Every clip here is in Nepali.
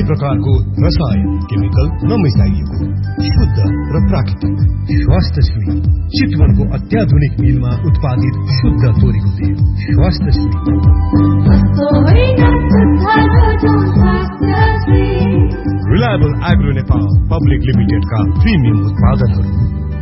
प्रकारको रसायन केमिकल नमिसाइएको शुद्ध र प्राकृतिक स्वास्थ्यश्री चितवनको अत्याधुनिक मिलमा उत्पादित शुद्ध तोरीको तेल स्वास्थ्यश्री। रिलायबल एग्रो नेपाल पब्लिक लिमिटेडका प्रिमियम उत्पादनहरू।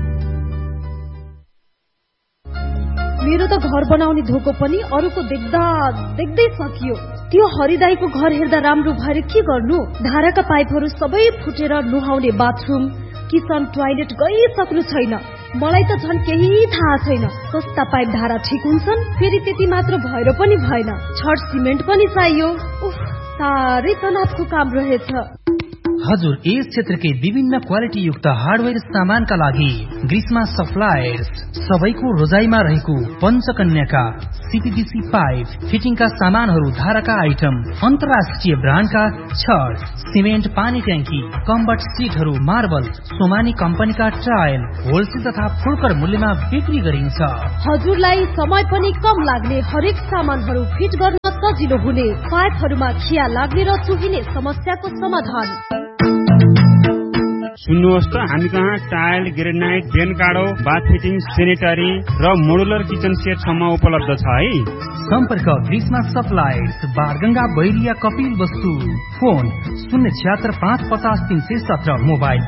मेरो त घर बनाउने धोको पनि अरूको देख्दा देख्दै सकियो। त्यो हरिदाईको घर हेर्दा राम्रो भएर के गर्नु? धाराका पाइपहरू सबै फुटेर नुहाउने बाथरुम किचन टोयलेट गइसक्नु छैन। मलाई त झन् केही थाहा छैन। सस्ता पाइप धारा ठिक हुन्छन्, फेरि त्यति मात्र भएर पनि भएन, छड सिमेन्ट पनि चाहियो। साह्रै तनावको काम रहेछ। हजुर, यस क्षेत्रकै विभिन्न क्वालिटी युक्त हार्डवेयर सामानका लागि ग्रीष्मा सप्लायर्स सबैको रोजाइमा रहेको पञ्चकन्याका सीपीवीसी पाइप फिटिङका सामानहरू, धाराका आइटम, अन्तर्राष्ट्रिय ब्रान्डका छड सिमेन्ट, पानी ट्याङ्की, कम्बट सिटहरू, मार्बल, सोमानी कम्पनीका टाइल होलसेल तथा फुर्कर मूल्यमा बिक्री गरिन्छ। हजुरलाई समय पनि कम लाग्ने, हरेक सामानहरू फिट गर्न सजिलो हुने, पाइपहरूमा खिया लाग्ने र चुहिने समस्याको समाधान। सुन्नुहोस् त, हामी कहाँ टाइल, ग्रेनाइट, डेन काडो, बाथ फिटिङ, सेनेटरी र मोडुलर किचन सेट सम्म उपलब्ध छ है। सम्पर्क ग्रीष्मा सप्लायर्स, बारगंगा, बैरिया, कपिल वस्तु। Phone 076-550-317, mobile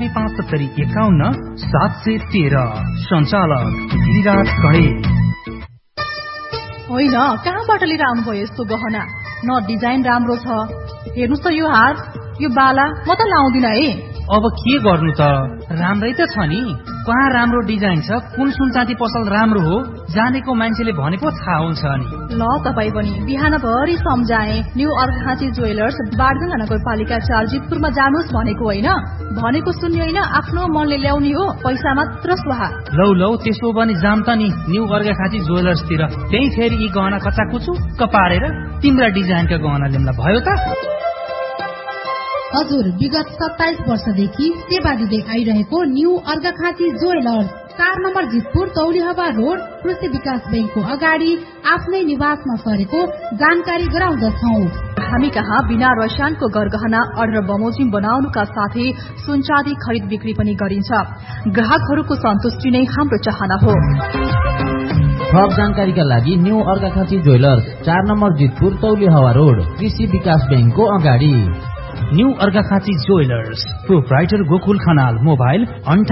98-570-51-713। सञ्चालक गिरिराज गणेश। होइन, कहाँबाट लिएर आउनुभयो यस्तो गहना? न डिजाइन राम्रो छ। हेर्नुहोस् त, यो हार, यो बाला म त लाउँदिन है। अब के गर्नु त? राम्रै त छ नि। कहाँ राम्रो डिजाइन छ? कुन सुन चाँदी पसल राम्रो हो? जानेको मान्छेले भनेको थाहा हुन्छ नि। ल, तपाई पनि बिहानभरि सम्झाए। न्यू अर्घाखाँची ज्वेलर्स, बारगंगा नगरपालिका 4, जितपुरमा जानुहोस् भनेको होइन। भनेको सुन्ने होइन, आफ्नो मनले ल्याउने हो, पैसा मात्र स्वाहा। लौ त्यसो भने जाम त नि न्यू अर्घाखाँची ज्वेलर्सतिर। त्यही फेरि यी गहना कचाकुचुक्क पारेर तिम्रा डिजाइनका गहना ल्याउँला भयो त। हजुर, विगत 27 वर्षदेखि सेवा दिँदै आइरहेको new Arghakhanchi jewellers, 4 number Jitpur, तौलिहवा road, कृषि विकास बैंकको अगाडि आफ्नै निवासमा सरेको जानकारी गराउँदछौँ। हामी कहाँ बिना रसायनको गरगहना अर्डर बमोजिम बनाउनुका साथै सुनचाँदी खरिद बिक्री पनि गरिन्छ। ग्राहकहरूको सन्तुष्टि नै हाम्रो चाहना हो। थप जानकारीका लागि new Arghakhanchi jewellers, 4 number Jitpur, तौलिहवा road, कृषि विकास बैंकको अगाडि। New Arghakhanchi jewellers, proprietor Gokul Khanal, mobile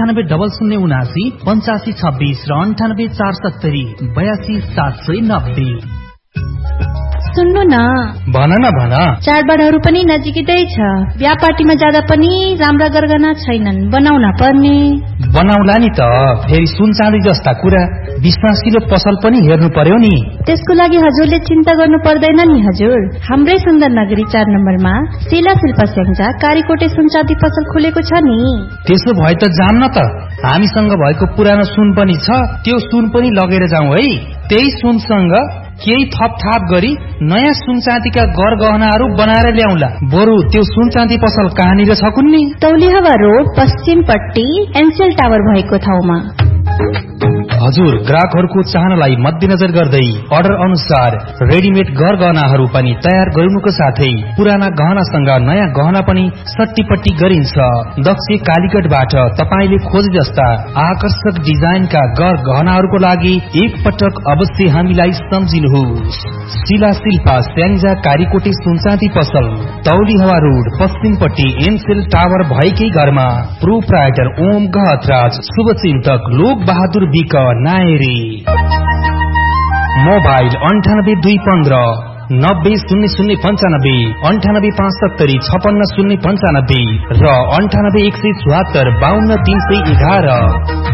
98-825-8526 र 98-470 82-790। सुन्नु न, भन न भन। चाडबाडहरू पनि नजिकै छ। बिहा पार्टीमा जाँदा पनि राम्रा गरगहना छैनन्, बनाउन पर्ने। बनाउला नि त, फेरि सुन चाँदी जस्ता कुरा विश्वासिलो पसल पनि हेर्नु पर्यो नि। त्यसको लागि हजुरले चिन्ता गर्नु पर्दैन नि हजुर। हाम्रै सुन्दर नगरी 4 नम्बरमा शिला शिल्प स्याङ्जा कारीकोटे सुनचाँदी पसल खुलेको छ नि। त्यसो भए त जाम न त। हामीसँग भएको पुरानो सुन पनि छ, त्यो सुन पनि लगेर जाउँ है। त्यही सुनसँग केही थपथाप गरी नयाँ सुनचाँदीका गरगहनाहरू बनाएर ल्याउला। बरु त्यो सुनचाँदी पसल कहाँनिर छ कुन्नी? तौलिहवा रोड, पश्चिमपट्टि एनसेल टावर भएको ठाउँमा। हजुर, ग्राहकहरूको चाहनालाई मध्यनजर गर्दै अर्डर अनुसार रेडिमेड गरगहनाहरू पनि तयार गरिनुको साथै पुराना गहनासँग नयाँ गहना पनि सट्टीपट्टी गरिन्छ। दक्ष कालीगढबाट तपाईले खोजे जस्ता आकर्षक डिजाइनका गहनाहरूको लागि एक पटक अवश्य हामीलाई सम्झिनुहोस्। शिला शिल्पा स्याङ्जा कारीकोटे सुनचाँदी पसल, तौलिहवा रोड, पश्चिमपट्टि एनसेल टावर भएकै घरमा। प्रोप्राइटर ओम गहतराज, शुभचिन्तक लोक बहादुर विक नायरी। मोबाइल 98-215 90-0095, 98-570-56-095 र 98-174-52-311।